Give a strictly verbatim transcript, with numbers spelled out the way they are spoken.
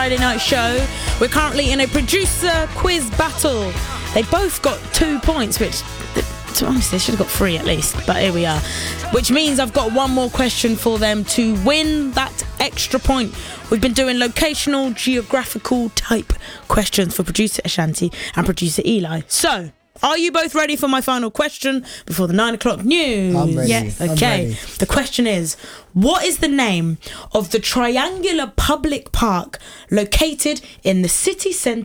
Friday night show. We're currently in a producer quiz battle. They both got two points, which, to be honest, they should have got three at least, but here we are. Which means I've got one more question for them to win that extra point. We've been doing locational, geographical type questions for producer Ashanti and producer Eli. So, are you both ready for my final question before the nine o'clock news? I'm ready. Yes. I'm Okay. ready. The question is, what is the name of the triangular public park located in the city centre